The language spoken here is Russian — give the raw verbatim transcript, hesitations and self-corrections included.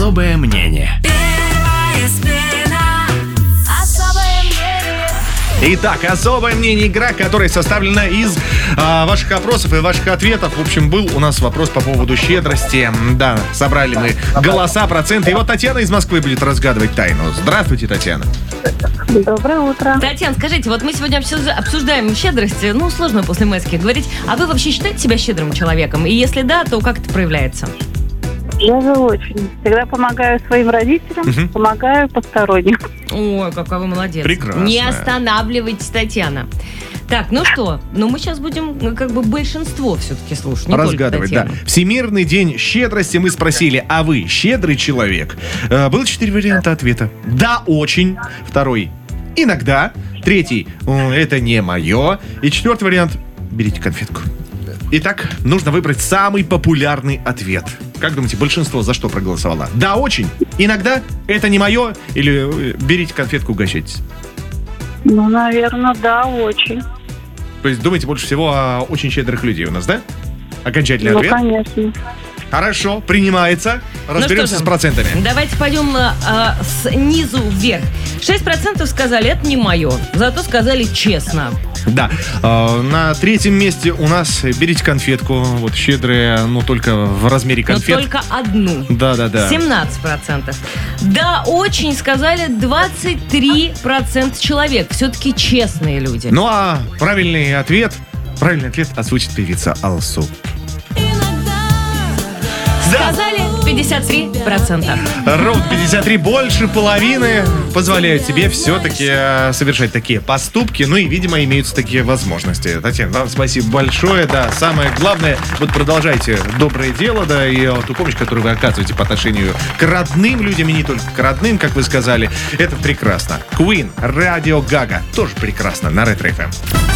Особое мнение. Итак, особое мнение, игра, которая составлена из а, ваших опросов и ваших ответов. В общем, был у нас вопрос по поводу щедрости. Да, собрали мы голоса, проценты. И вот Татьяна из Москвы будет разгадывать тайну. Здравствуйте, Татьяна. Доброе утро. Татьяна, скажите, вот мы сегодня обсуждаем щедрость. Ну, сложно после майских говорить. А вы вообще считаете себя щедрым человеком? И если да, то как это проявляется? Я же очень. Всегда помогаю своим родителям, Мгм. помогаю посторонним. Ой, какая вы молодец. Прекрасно. Не останавливайтесь, Татьяна. Так, ну что, ну мы сейчас будем ну, как бы большинство все-таки слушать, не Разгадывать, только да. Татьяну. Всемирный день щедрости. Мы спросили, а вы щедрый человек? Э, Было четыре варианта ответа. Да, очень. Второй — иногда. Третий — «М, это не мое. И четвертый вариант — берите конфетку. Итак, нужно выбрать самый популярный ответ. Как думаете, большинство за что проголосовало? Да, очень. Иногда. Это не мое. Или э, берите конфетку, угощайтесь. Ну, наверное, да, очень. То есть думаете больше всего о очень щедрых людей у нас, да? Окончательный Ну, ответ? конечно. Хорошо, принимается. Разберемся Ну что с же, процентами. Давайте пойдем а, снизу вверх. шесть процентов сказали, это не мое. Зато сказали честно. Да. Э, на третьем месте у нас берите конфетку. Вот щедрые, но только в размере Но конфет. только одну. Да-да-да. семнадцать процентов. Да, очень сказали двадцать три процента человек. Все-таки честные люди. Ну а правильный ответ, правильный ответ озвучит певица Алсу. Сказали пятьдесят три процента. Ровно пятьдесят три, больше половины позволяют себе все-таки э, совершать такие поступки. Ну и, видимо, имеются такие возможности. Татьяна, вам спасибо большое. Да, самое главное, вот продолжайте доброе дело, да, и э, ту помощь, которую вы оказываете по отношению к родным людям, и не только к родным, как вы сказали. Это прекрасно. Queen, Radio Gaga, тоже прекрасно на Ретро эф эм.